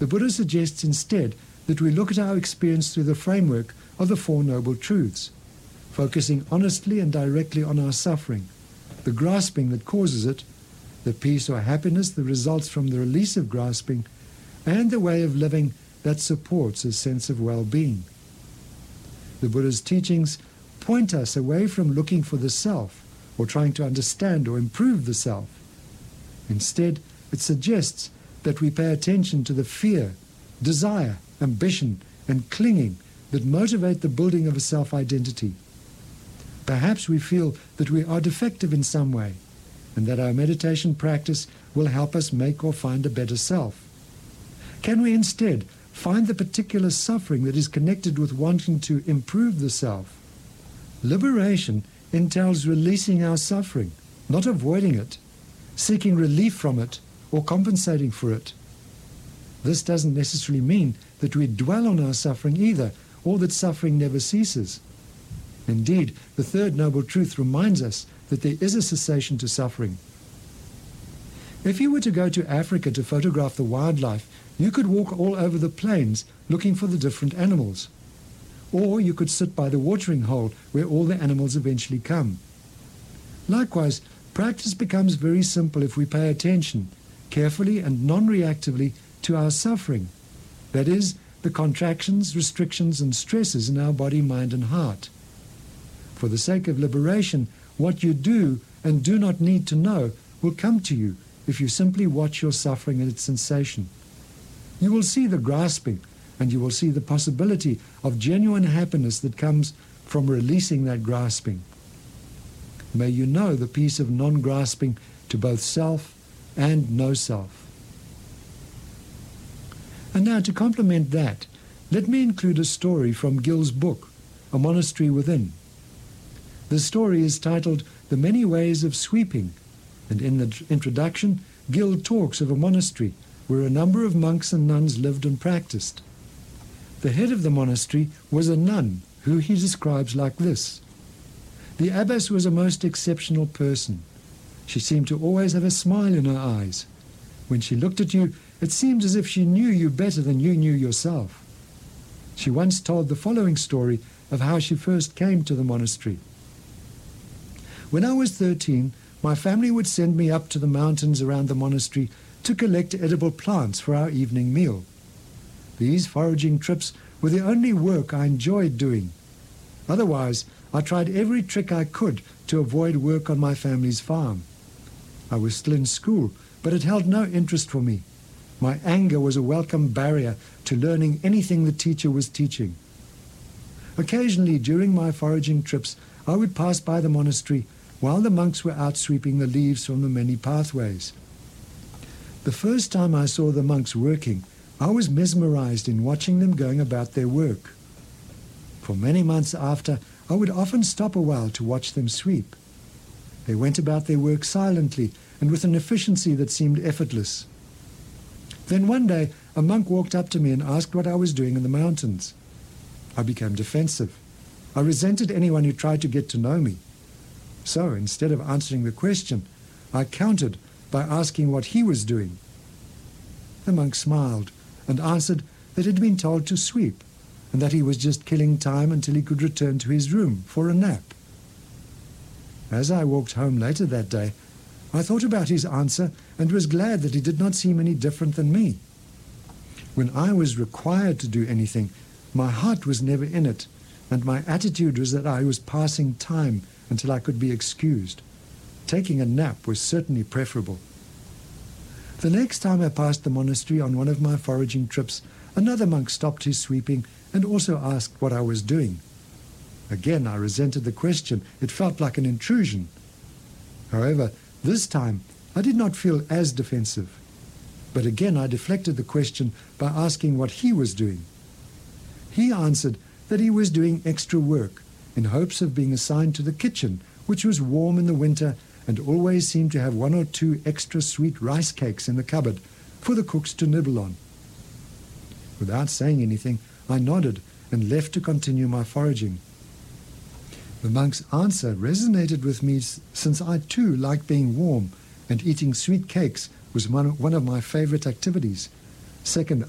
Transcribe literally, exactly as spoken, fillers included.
The Buddha suggests instead that we look at our experience through the framework of the Four Noble Truths, focusing honestly and directly on our suffering, the grasping that causes it, the peace or happiness that results from the release of grasping, and the way of living that supports a sense of well-being. The Buddha's teachings point us away from looking for the self or trying to understand or improve the self. Instead, it suggests that we pay attention to the fear, desire, ambition, and clinging that motivate the building of a self-identity. Perhaps we feel that we are defective in some way, and that our meditation practice will help us make or find a better self. Can we instead find the particular suffering that is connected with wanting to improve the self? Liberation entails releasing our suffering, not avoiding it, seeking relief from it, or compensating for it. This doesn't necessarily mean that we dwell on our suffering either, or that suffering never ceases. Indeed, the third noble truth reminds us that there is a cessation to suffering. If you were to go to Africa to photograph the wildlife, you could walk all over the plains looking for the different animals. Or you could sit by the watering hole where all the animals eventually come. Likewise, practice becomes very simple if we pay attention, carefully and non-reactively, to our suffering. That is, the contractions, restrictions, and stresses in our body, mind, and heart. For the sake of liberation, what you do and do not need to know will come to you if you simply watch your suffering and its sensation. You will see the grasping, and you will see the possibility of genuine happiness that comes from releasing that grasping. May you know the peace of non-grasping to both self and no self. And now, to complement that, let me include a story from Gil's book, A Monastery Within. The story is titled The Many Ways of Sweeping, and in the introduction, Gil talks of a monastery where a number of monks and nuns lived and practiced. The head of the monastery was a nun who he describes like this. The abbess was a most exceptional person. She seemed to always have a smile in her eyes. When she looked at you, it seemed as if she knew you better than you knew yourself. She once told the following story of how she first came to the monastery. When I was thirteen, my family would send me up to the mountains around the monastery to collect edible plants for our evening meal. These foraging trips were the only work I enjoyed doing. Otherwise, I tried every trick I could to avoid work on my family's farm. I was still in school, but it held no interest for me. My anger was a welcome barrier to learning anything the teacher was teaching. Occasionally, during my foraging trips, I would pass by the monastery while the monks were out sweeping the leaves from the many pathways. The first time I saw the monks working, I was mesmerized in watching them going about their work. For many months after, I would often stop a while to watch them sweep. They went about their work silently and with an efficiency that seemed effortless. Then one day, a monk walked up to me and asked what I was doing in the mountains. I became defensive. I resented anyone who tried to get to know me. So, instead of answering the question, I countered by asking what he was doing. The monk smiled and answered that he had been told to sweep, and that he was just killing time until he could return to his room for a nap. As I walked home later that day, I thought about his answer and was glad that he did not seem any different than me. When I was required to do anything, my heart was never in it, and my attitude was that I was passing time until I could be excused. Taking a nap was certainly preferable. The next time I passed the monastery on one of my foraging trips, another monk stopped his sweeping and also asked what I was doing. Again, I resented the question. It felt like an intrusion. However, this time, I did not feel as defensive. But again, I deflected the question by asking what he was doing. He answered that he was doing extra work in hopes of being assigned to the kitchen, which was warm in the winter and always seemed to have one or two extra sweet rice cakes in the cupboard for the cooks to nibble on. Without saying anything, I nodded and left to continue my foraging. The monk's answer resonated with me since I too liked being warm, and eating sweet cakes was one of, one of my favorite activities, second